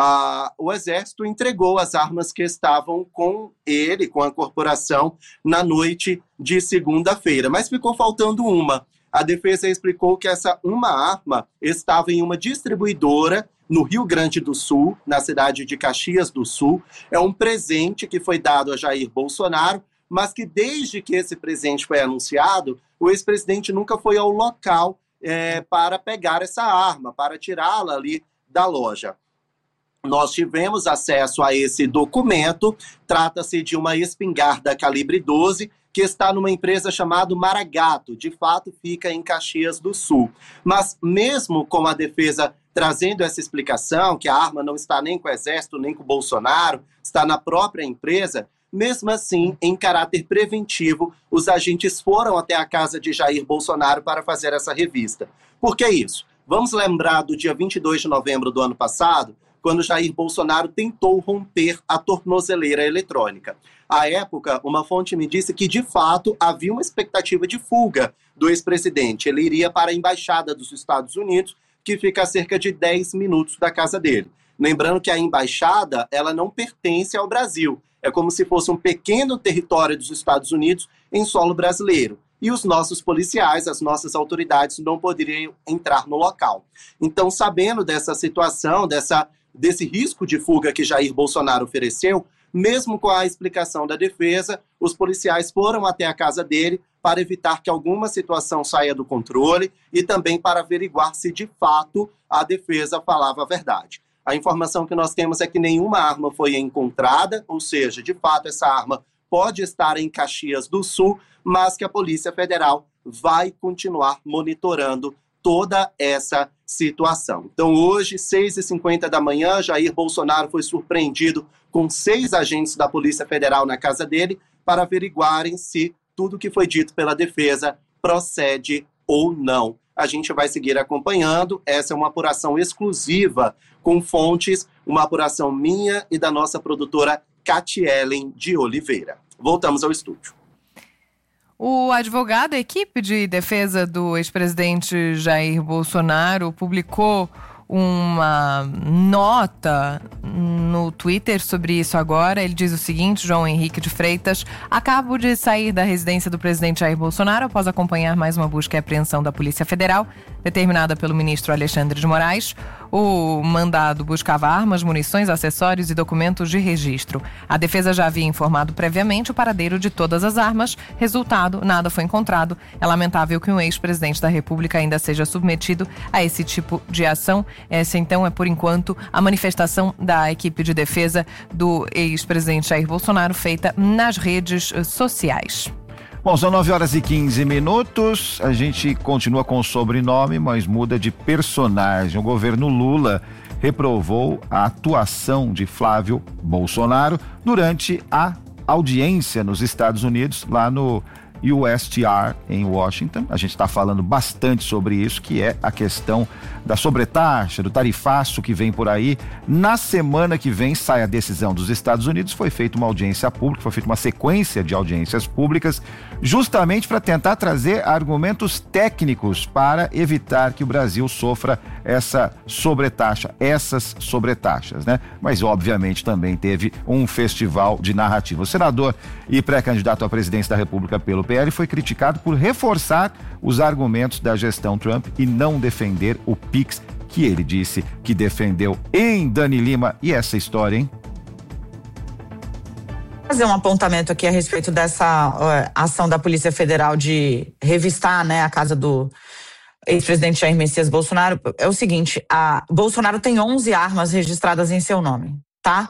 O Exército entregou as armas que estavam com ele, com a corporação, na noite de segunda-feira, mas ficou faltando uma. A defesa explicou que essa uma arma estava em uma distribuidora no Rio Grande do Sul, na cidade de Caxias do Sul. É um presente que foi dado a Jair Bolsonaro, mas que desde que esse presente foi anunciado, o ex-presidente nunca foi ao local para pegar essa arma, para tirá-la ali da loja. Nós tivemos acesso a esse documento, trata-se de uma espingarda calibre 12, que está numa empresa chamada Maragato, de fato fica em Caxias do Sul. Mas mesmo com a defesa trazendo essa explicação, que a arma não está nem com o Exército, nem com o Bolsonaro, está na própria empresa, mesmo assim, em caráter preventivo, os agentes foram até a casa de Jair Bolsonaro para fazer essa revista. Por que isso? Vamos lembrar do dia 22 de novembro do ano passado, quando Jair Bolsonaro tentou romper a tornozeleira eletrônica. À época, uma fonte me disse que, de fato, havia uma expectativa de fuga do ex-presidente. Ele iria para a Embaixada dos Estados Unidos, que fica a cerca de 10 minutos da casa dele. Lembrando que a Embaixada, ela não pertence ao Brasil. É como se fosse um pequeno território dos Estados Unidos em solo brasileiro. e os nossos policiais, as nossas autoridades não poderiam entrar no local. Então, sabendo dessa situação, desse risco de fuga que Jair Bolsonaro ofereceu, mesmo com a explicação da defesa, os policiais foram até a casa dele para evitar que alguma situação saia do controle e também para averiguar se de fato a defesa falava a verdade. A informação que nós temos é que nenhuma arma foi encontrada, ou seja, de fato essa arma pode estar em Caxias do Sul, mas que a Polícia Federal vai continuar monitorando toda essa situação. Então hoje, 6h50 da manhã, Jair Bolsonaro foi surpreendido com 6 agentes da Polícia Federal na casa dele para averiguarem se tudo que foi dito pela defesa procede ou não. A gente vai seguir acompanhando. Essa é uma apuração exclusiva com fontes, uma apuração minha e da nossa produtora Catielen de Oliveira. Voltamos ao estúdio. O advogado da equipe de defesa do ex-presidente Jair Bolsonaro publicou uma nota no Twitter sobre isso agora. Ele diz o seguinte: João Henrique de Freitas, acabo de sair da residência do presidente Jair Bolsonaro após acompanhar mais uma busca e apreensão da Polícia Federal, determinada pelo ministro Alexandre de Moraes. O mandado buscava armas, munições, acessórios e documentos de registro. A defesa já havia informado previamente o paradeiro de todas as armas. Resultado, nada foi encontrado. É lamentável que um ex-presidente da República ainda seja submetido a esse tipo de ação. Essa, então, é, por enquanto, a manifestação da equipe de defesa do ex-presidente Jair Bolsonaro feita nas redes sociais. Bom, são 9h15. A gente continua com o sobrenome, mas muda de personagem. O governo Lula reprovou a atuação de Flávio Bolsonaro durante a audiência nos Estados Unidos, lá no USTR em Washington. A gente está falando bastante sobre isso, que é a questão da sobretaxa, do tarifaço que vem por aí. Na semana que vem sai a decisão dos Estados Unidos. Foi feita uma audiência pública, foi feita uma sequência de audiências públicas, justamente para tentar trazer argumentos técnicos para evitar que o Brasil sofra essa sobretaxa, essas sobretaxas, né? Mas obviamente também teve um festival de narrativa. O senador e pré-candidato à presidência da República pelo PL foi criticado por reforçar os argumentos da gestão Trump e não defender o PIX, que ele disse que defendeu. Em Dani Lima, e essa história, hein? Fazer um apontamento aqui a respeito dessa ação da Polícia Federal de revistar, né, a casa do ex-presidente Jair Messias Bolsonaro. É o seguinte, Bolsonaro tem 11 armas registradas em seu nome, tá?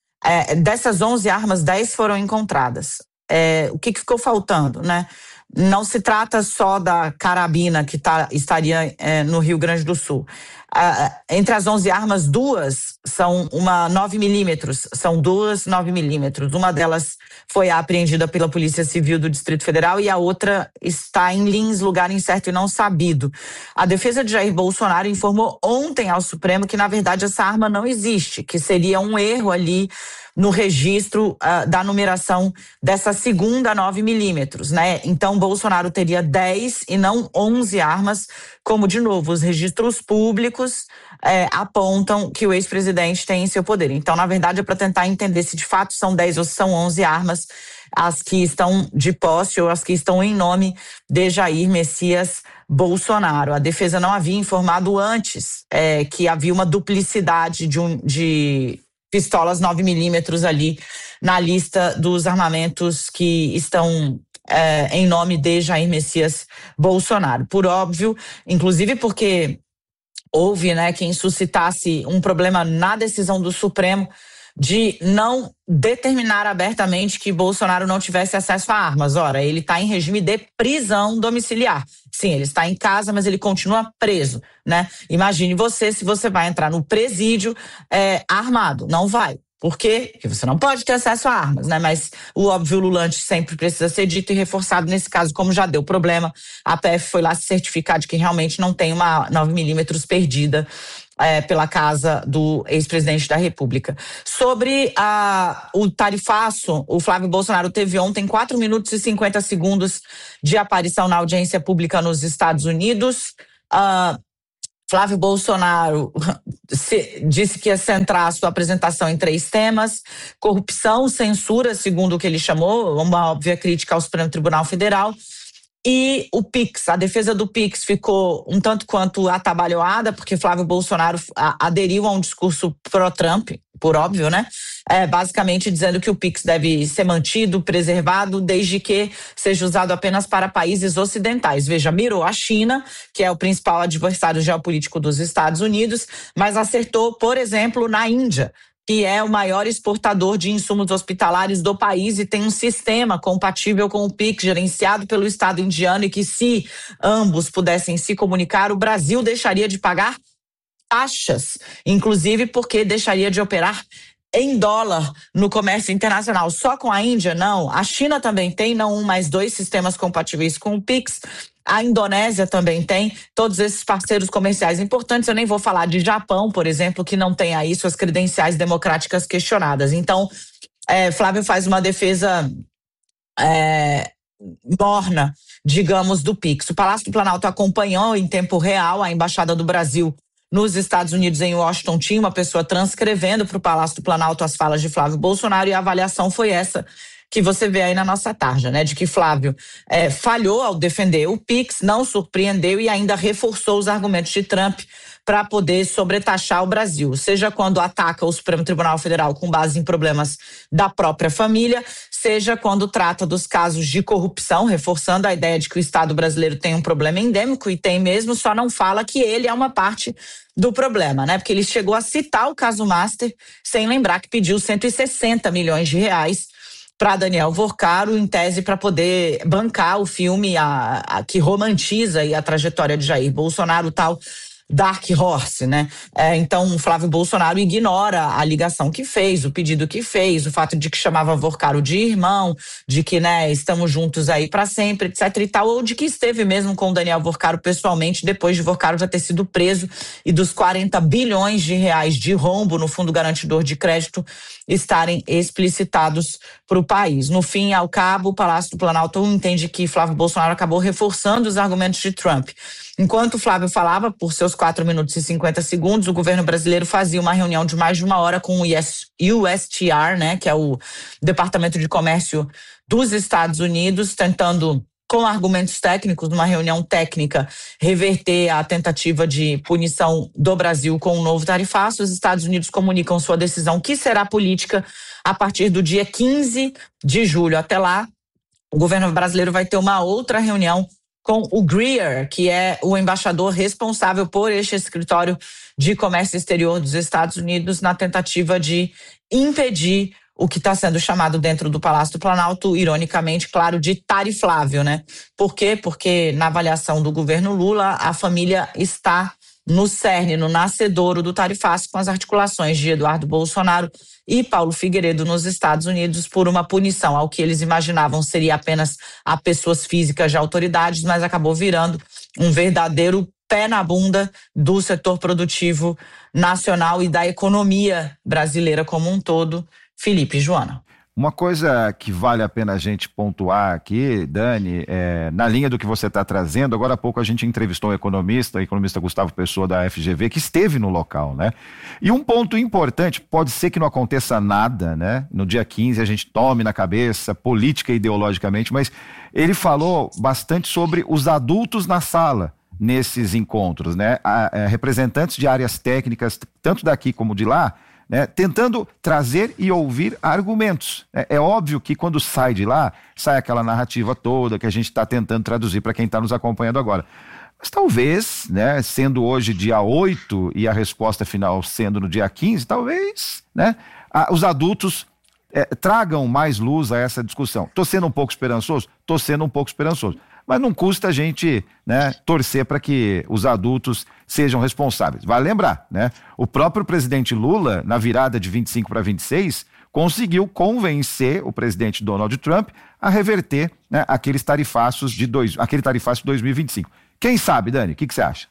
Dessas 11 armas, 10 foram encontradas. O que ficou faltando, né? Não se trata só da carabina que estaria no Rio Grande do Sul. Entre as 11 armas, 2 são uma 9mm, são 2 9mm. Uma delas foi apreendida pela Polícia Civil do Distrito Federal e a outra está em Lins, lugar incerto e não sabido. A defesa de Jair Bolsonaro informou ontem ao Supremo que, na verdade, essa arma não existe, que seria um erro ali no registro da numeração dessa segunda 9mm, né? Então, Bolsonaro teria 10 e não 11 armas, como, de novo, os registros públicos apontam que o ex-presidente tem em seu poder. Então, na verdade, é para tentar entender se de fato são 10 ou se são 11 armas as que estão de posse ou as que estão em nome de Jair Messias Bolsonaro. A defesa não havia informado antes que havia uma duplicidade de pistolas 9mm ali na lista dos armamentos que estão em nome de Jair Messias Bolsonaro. Por óbvio, inclusive porque houve, né, quem suscitasse um problema na decisão do Supremo de não determinar abertamente que Bolsonaro não tivesse acesso a armas. Ora, ele está em regime de prisão domiciliar. Sim, ele está em casa, mas ele continua preso, né? Imagine você, se você vai entrar no presídio armado. Não vai. Por quê? Porque você não pode ter acesso a armas, né? Mas o óbvio ululante sempre precisa ser dito e reforçado nesse caso, como já deu problema. A PF foi lá se certificar de que realmente não tem uma 9mm perdida pela casa do ex-presidente da República. Sobre o tarifaço, o Flávio Bolsonaro teve ontem 4 minutos e 50 segundos de aparição na audiência pública nos Estados Unidos. Flávio Bolsonaro disse que ia centrar a sua apresentação em 3 temas: corrupção, censura, segundo o que ele chamou, uma óbvia crítica ao Supremo Tribunal Federal, E o Pix, a defesa do Pix ficou um tanto quanto atabalhoada, porque Flávio Bolsonaro aderiu a um discurso pró-Trump, por óbvio, né? Basicamente dizendo que o Pix deve ser mantido, preservado, desde que seja usado apenas para países ocidentais. Veja, mirou a China, que é o principal adversário geopolítico dos Estados Unidos, mas acertou, por exemplo, na Índia, que é o maior exportador de insumos hospitalares do país e tem um sistema compatível com o Pix, gerenciado pelo Estado indiano, e que, se ambos pudessem se comunicar, o Brasil deixaria de pagar taxas, inclusive porque deixaria de operar em dólar no comércio internacional. Só com a Índia, não. A China também tem, não um, mas 2 sistemas compatíveis com o Pix. A Indonésia também tem, todos esses parceiros comerciais importantes. Eu nem vou falar de Japão, por exemplo, que não tem aí suas credenciais democráticas questionadas. Então, Flávio faz uma defesa morna, digamos, do Pix. O Palácio do Planalto acompanhou em tempo real a Embaixada do Brasil nos Estados Unidos, em Washington. Tinha uma pessoa transcrevendo para o Palácio do Planalto as falas de Flávio Bolsonaro, e a avaliação foi essa que você vê aí na nossa tarja, né? De que Flávio falhou ao defender o Pix, não surpreendeu e ainda reforçou os argumentos de Trump para poder sobretaxar o Brasil, seja quando ataca o Supremo Tribunal Federal com base em problemas da própria família, seja quando trata dos casos de corrupção, reforçando a ideia de que o Estado brasileiro tem um problema endêmico, e tem mesmo, só não fala que ele é uma parte do problema, né? Porque ele chegou a citar o caso Master, sem lembrar que pediu 160 milhões de reais para Daniel Vorcaro, em tese para poder bancar o filme que romantiza a trajetória de Jair Bolsonaro, tal Dark Horse, né? Então, Flávio Bolsonaro ignora a ligação que fez, o pedido que fez, o fato de que chamava Vorcaro de irmão, de que, né, estamos juntos aí para sempre, etc e tal, ou de que esteve mesmo com o Daniel Vorcaro pessoalmente, depois de Vorcaro já ter sido preso e dos 40 bilhões de reais de rombo no Fundo Garantidor de Crédito estarem explicitados para o país. No fim, ao cabo, o Palácio do Planalto entende que Flávio Bolsonaro acabou reforçando os argumentos de Trump. Enquanto Flávio falava, por seus 4 minutos e 50 segundos, o governo brasileiro fazia uma reunião de mais de 1 hora com o USTR, né, que é o Departamento de Comércio dos Estados Unidos, tentando, com argumentos técnicos, numa reunião técnica, reverter a tentativa de punição do Brasil com um novo tarifaço. Os Estados Unidos comunicam sua decisão, que será política, a partir do dia 15 de julho. Até lá, o governo brasileiro vai ter uma outra reunião com o Greer, que é o embaixador responsável por este escritório de comércio exterior dos Estados Unidos, na tentativa de impedir o que está sendo chamado dentro do Palácio do Planalto, ironicamente, claro, de tariflável, né? Por quê? Porque na avaliação do governo Lula, a família está no cerne, no nascedouro do tarifaço, com as articulações de Eduardo Bolsonaro e Paulo Figueiredo nos Estados Unidos por uma punição ao que eles imaginavam seria apenas a pessoas físicas de autoridades, mas acabou virando um verdadeiro pé na bunda do setor produtivo nacional e da economia brasileira como um todo. Felipe e Joana. Uma coisa que vale a pena a gente pontuar aqui, Dani, na linha do que você está trazendo, agora há pouco a gente entrevistou o economista Gustavo Pessoa da FGV, que esteve no local, né? E um ponto importante, pode ser que não aconteça nada, né? No dia 15 a gente tome na cabeça, política e ideologicamente, mas ele falou bastante sobre os adultos na sala nesses encontros, né? Representantes de áreas técnicas, tanto daqui como de lá, né, tentando trazer e ouvir argumentos. É óbvio que quando sai de lá, sai aquela narrativa toda que a gente está tentando traduzir para quem está nos acompanhando agora. Mas talvez, né, sendo hoje dia 8 e a resposta final sendo no dia 15, talvez, né, os adultos tragam mais luz a essa discussão. Estou sendo um pouco esperançoso? Estou sendo um pouco esperançoso. Mas não custa a gente, né, torcer para que os adultos sejam responsáveis. Vale lembrar, né? O próprio presidente Lula, na virada de 25 para 26, conseguiu convencer o presidente Donald Trump a reverter, né, aquele tarifaço de 2025. Quem sabe, Dani? O que você acha?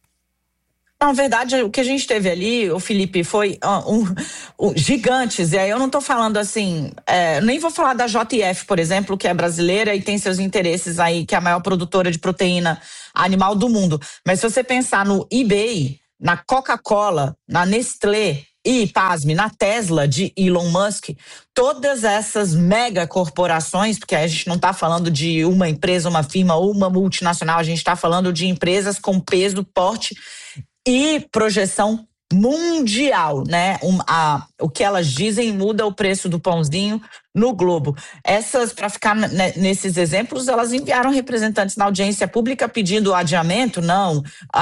Na verdade, o que a gente teve ali, o Felipe, foi gigantes, e aí eu não estou falando assim, nem vou falar da JF, por exemplo, que é brasileira e tem seus interesses aí, que é a maior produtora de proteína animal do mundo, mas se você pensar no eBay, na Coca-Cola, na Nestlé, e, pasme, na Tesla de Elon Musk, todas essas mega corporações, porque a gente não está falando de uma empresa, uma firma ou uma multinacional, a gente está falando de empresas com peso, porte e projeção mundial, né? O que elas dizem muda o preço do pãozinho no globo. Essas, para ficar nesses exemplos, elas enviaram representantes na audiência pública pedindo o adiamento, não,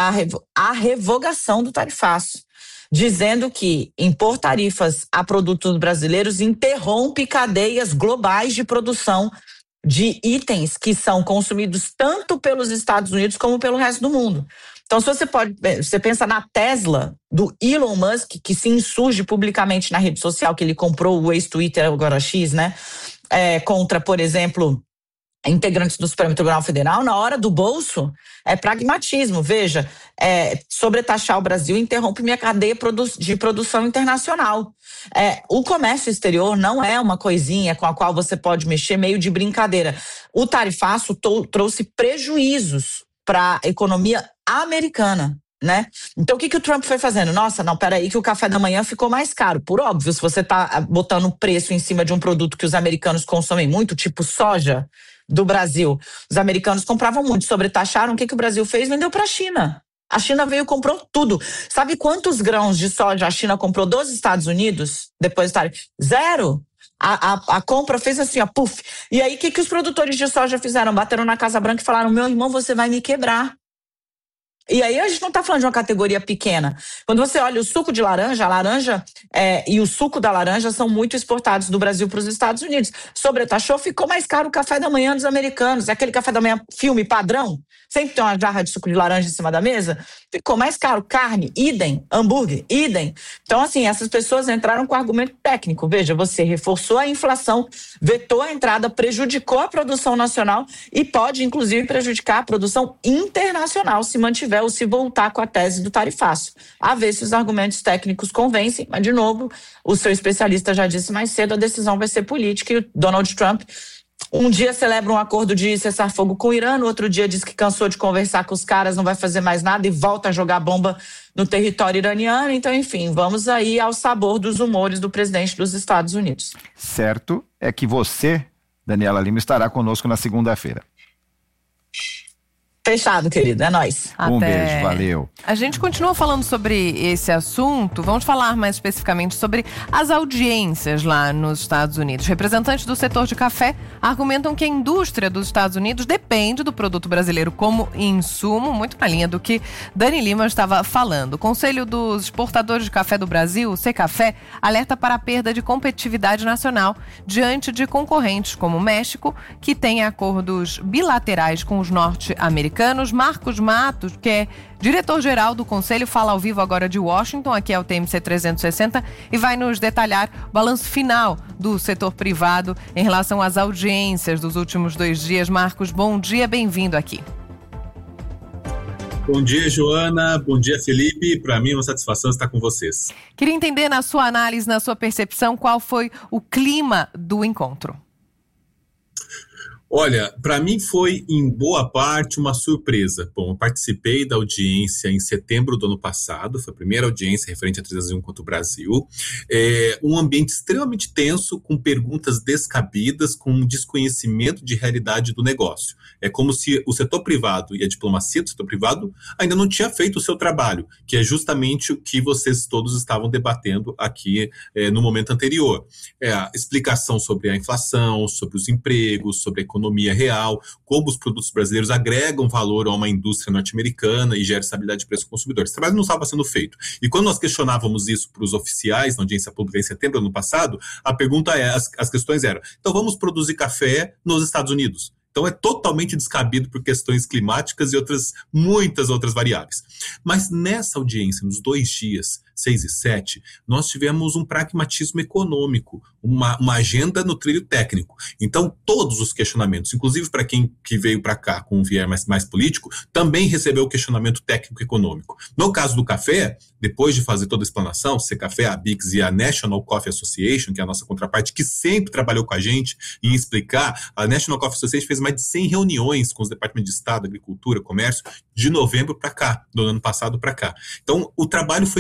a revogação do tarifaço, dizendo que impor tarifas a produtos brasileiros interrompe cadeias globais de produção de itens que são consumidos tanto pelos Estados Unidos como pelo resto do mundo. Então, se você pensa na Tesla, do Elon Musk, que se insurge publicamente na rede social, que ele comprou o ex-Twitter, agora X, né? Contra, por exemplo, integrantes do Supremo Tribunal Federal, na hora do bolso, é pragmatismo. Veja, sobretaxar o Brasil interrompe minha cadeia de produção internacional. O comércio exterior não é uma coisinha com a qual você pode mexer meio de brincadeira. O tarifaço trouxe prejuízos para a economia americana, né? Então, o que o Trump foi fazendo? Nossa, não, peraí que o café da manhã ficou mais caro. Por óbvio, se você está botando preço em cima de um produto que os americanos consomem muito, tipo soja do Brasil, os americanos compravam muito, sobretaxaram, o que o Brasil fez? Vendeu para a China. A China veio e comprou tudo. Sabe quantos grãos de soja a China comprou dos Estados Unidos? Depois do tarifo? 0. A compra fez assim, ó, puf. E aí, o que os produtores de soja fizeram? Bateram na Casa Branca e falaram, meu irmão, você vai me quebrar. E aí a gente não está falando de uma categoria pequena. Quando você olha o suco de laranja, a laranja e o suco da laranja são muito exportados do Brasil para os Estados Unidos. Sobretaxou, ficou mais caro o café da manhã dos americanos. Aquele café da manhã filme padrão, sempre tem uma jarra de suco de laranja em cima da mesa, ficou mais caro. Carne, idem. Hambúrguer, idem. Então, assim, essas pessoas entraram com argumento técnico. Veja, você reforçou a inflação, vetou a entrada, prejudicou a produção nacional e pode, inclusive, prejudicar a produção internacional se mantiver ou se voltar com a tese do tarifaço. A ver se os argumentos técnicos convencem, mas, de novo, o seu especialista já disse mais cedo, a decisão vai ser política e o Donald Trump um dia celebra um acordo de cessar-fogo com o Irã, no outro dia diz que cansou de conversar com os caras, não vai fazer mais nada e volta a jogar bomba no território iraniano. Então, enfim, vamos aí ao sabor dos humores do presidente dos Estados Unidos. Certo é que você, Daniela Lima, estará conosco na segunda-feira. Fechado, querido. É nóis. Um beijo, valeu. A gente continua falando sobre esse assunto. Vamos falar mais especificamente sobre as audiências lá nos Estados Unidos. Representantes do setor de café argumentam que a indústria dos Estados Unidos depende do produto brasileiro como insumo, muito na linha do que Dani Lima estava falando. O Conselho dos Exportadores de Café do Brasil, o Secafé, alerta para a perda de competitividade nacional diante de concorrentes como o México, que tem acordos bilaterais com os norte-americanos. Marcos Matos, que é diretor-geral do Conselho, fala ao vivo agora de Washington, aqui é o TMC 360, e vai nos detalhar o balanço final do setor privado em relação às audiências dos últimos 2 dias. Marcos, bom dia, bem-vindo aqui. Bom dia, Joana. Bom dia, Felipe. Para mim é uma satisfação estar com vocês. Queria entender, na sua análise, na sua percepção, qual foi o clima do encontro? Olha, para mim foi em boa parte uma surpresa. Bom, eu participei da audiência em setembro do ano passado, foi a primeira audiência referente a 301 contra o Brasil. Um ambiente extremamente tenso, com perguntas descabidas, com um desconhecimento de realidade do negócio. É como se o setor privado e a diplomacia do setor privado ainda não tinha feito o seu trabalho, que é justamente o que vocês todos estavam debatendo aqui no momento anterior. A explicação sobre a inflação, sobre os empregos, sobre a economia real, como os produtos brasileiros agregam valor a uma indústria norte-americana e geram estabilidade de preço ao consumidor. Esse trabalho não estava sendo feito. E quando nós questionávamos isso para os oficiais na audiência pública em setembro do ano passado, a pergunta as questões eram, então vamos produzir café nos Estados Unidos? Então é totalmente descabido por questões climáticas e muitas outras variáveis. Mas nessa audiência, nos 2 dias, 6 e 7, nós tivemos um pragmatismo econômico, uma agenda no trilho técnico. Então todos os questionamentos, inclusive para quem que veio para cá com um viés mais político, também recebeu o questionamento técnico-econômico. No caso do café, depois de fazer toda a explanação, Secafé, a BICS e a National Coffee Association, que é a nossa contraparte, que sempre trabalhou com a gente em explicar, a National Coffee Association fez mais de 100 reuniões com os departamentos de Estado, Agricultura, Comércio, de novembro para cá, do ano passado para cá. Então, o trabalho foi intenso.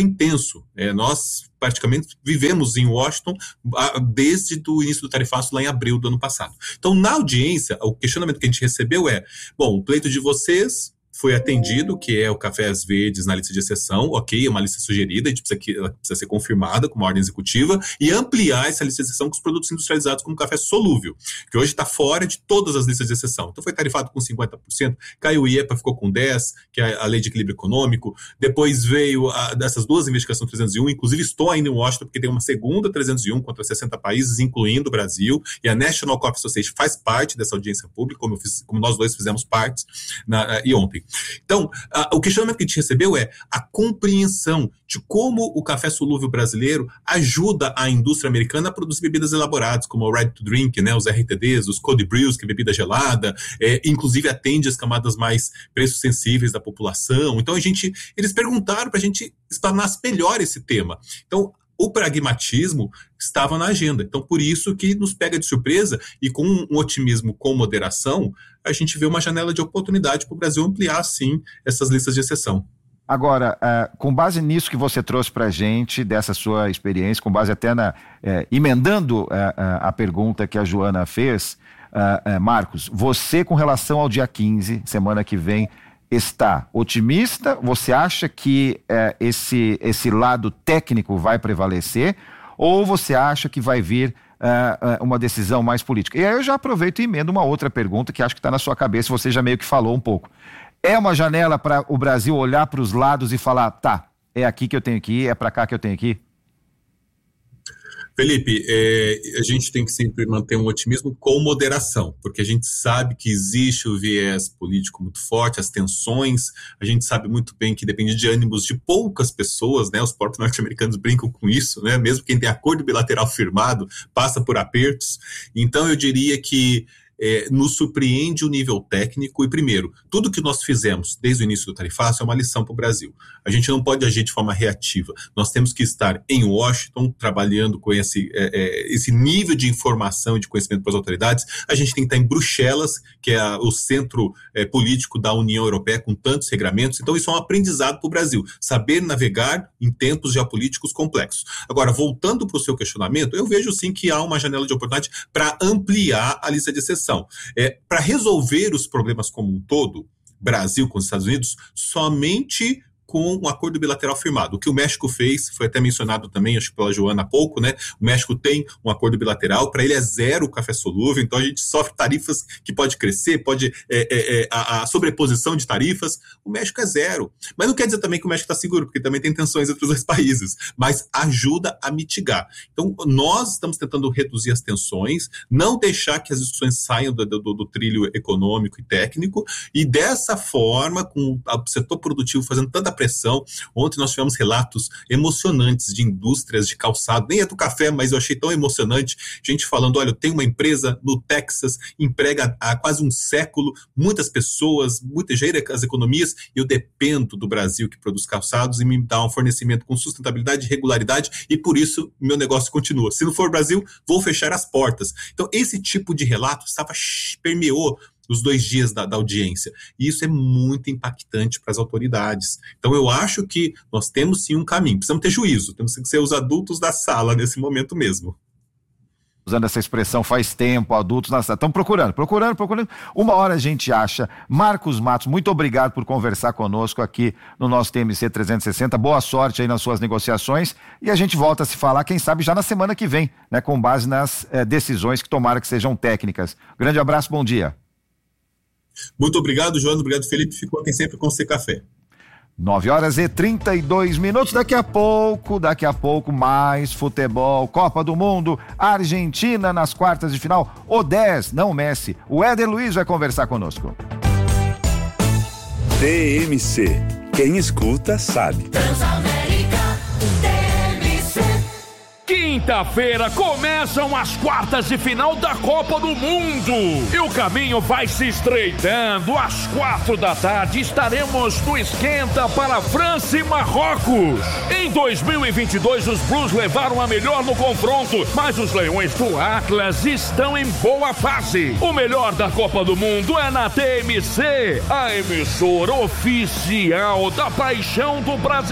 isso. Nós praticamente vivemos em Washington desde o início do tarifaço lá em abril do ano passado. Então, na audiência, o questionamento que a gente recebeu bom, o pleito de vocês foi atendido, que é o Cafés Verdes na lista de exceção, ok, é uma lista sugerida, ela precisa ser confirmada com uma ordem executiva, e ampliar essa lista de exceção com os produtos industrializados como café solúvel, que hoje está fora de todas as listas de exceção. Então foi tarifado com 50%, caiu o IEPA, ficou com 10%, que é a Lei de Equilíbrio Econômico, depois veio dessas duas investigações 301, inclusive estou ainda em Washington, porque tem uma segunda 301 contra 60 países, incluindo o Brasil, e a National Coffee Association faz parte dessa audiência pública, como nós dois fizemos parte e ontem. Então, o questionamento que a gente recebeu a compreensão de como o café solúvel brasileiro ajuda a indústria americana a produzir bebidas elaboradas, como o Ready to Drink, né, os RTDs, os Cold Brews, que é bebida gelada, inclusive atende as camadas mais preço sensíveis da população. Então, eles perguntaram para a gente explanar melhor esse tema. Então, o pragmatismo estava na agenda. Então, por isso que nos pega de surpresa e com um otimismo com moderação, a gente vê uma janela de oportunidade para o Brasil ampliar, sim, essas listas de exceção. Agora, com base nisso que você trouxe para a gente, dessa sua experiência, com base até emendando a pergunta que a Joana fez, Marcos, você com relação ao dia 15, semana que vem, está otimista? Você acha que esse lado técnico vai prevalecer? Ou você acha que vai vir uma decisão mais política? E aí eu já aproveito e emendo uma outra pergunta que acho que está na sua cabeça, você já meio que falou um pouco. É uma janela para o Brasil olhar para os lados e falar, tá, é aqui que eu tenho que ir, é para cá que eu tenho que ir? Felipe, a gente tem que sempre manter um otimismo com moderação, porque a gente sabe que existe o viés político muito forte, as tensões, a gente sabe muito bem que depende de ânimos de poucas pessoas, né? Os próprios norte-americanos brincam com isso, né? Mesmo quem tem acordo bilateral firmado passa por apertos. Então eu diria que nos surpreende o nível técnico e, primeiro, tudo que nós fizemos desde o início do tarifaço é uma lição para o Brasil. A gente não pode agir de forma reativa. Nós temos que estar em Washington, trabalhando com esse nível de informação e de conhecimento para as autoridades. A gente tem que estar em Bruxelas, que é o centro político da União Europeia, com tantos regramentos. Então, isso é um aprendizado para o Brasil. Saber navegar em tempos geopolíticos complexos. Agora, voltando para o seu questionamento, eu vejo sim que há uma janela de oportunidade para ampliar a lista de exceção. Para resolver os problemas como um todo, Brasil com os Estados Unidos, somente com um acordo bilateral firmado. O que o México fez, foi até mencionado também, acho que pela Joana há pouco, né? O México tem um acordo bilateral, para ele é zero o café solúvel, então a gente sofre tarifas que pode crescer, a sobreposição de tarifas, o México é zero. Mas não quer dizer também que o México está seguro, porque também tem tensões entre os dois países, mas ajuda a mitigar. Então, nós estamos tentando reduzir as tensões, não deixar que as discussões saiam do trilho econômico e técnico, e dessa forma, com o setor produtivo fazendo tanta pressão. Ontem nós tivemos relatos emocionantes de indústrias de calçado, nem é do café, mas eu achei tão emocionante, gente falando, olha, eu tenho uma empresa no Texas, emprega há quase um século, muitas pessoas, gira as economias, e eu dependo do Brasil que produz calçados e me dá um fornecimento com sustentabilidade e regularidade, e por isso meu negócio continua. Se não for Brasil, vou fechar as portas. Então esse tipo de relato permeou os 2 dias da audiência. E isso é muito impactante para as autoridades. Então, eu acho que nós temos sim um caminho. Precisamos ter juízo. Temos que ser os adultos da sala nesse momento mesmo. Usando essa expressão faz tempo, adultos na sala. Estão procurando. Uma hora a gente acha. Marcos Matos, muito obrigado por conversar conosco aqui no nosso TMC 360. Boa sorte aí nas suas negociações. E a gente volta a se falar, quem sabe, já na semana que vem, né? Com base nas decisões que tomara que sejam técnicas. Grande abraço, bom dia. Muito obrigado, Joana. Obrigado, Felipe. Fiquem sempre com o C Café. 9h32. Daqui a pouco, mais futebol. Copa do Mundo, Argentina nas quartas de final. O 10, não o Messi. O Éder Luiz vai conversar conosco. TMC. Quem escuta, sabe. Quinta-feira começam as quartas de final da Copa do Mundo e o caminho vai se estreitando. Às 4 da tarde estaremos no esquenta para França e Marrocos. Em 2022 os Blues levaram a melhor no confronto, mas os Leões do Atlas estão em boa fase. O melhor da Copa do Mundo é na TMC, a emissora oficial da paixão do Brasil.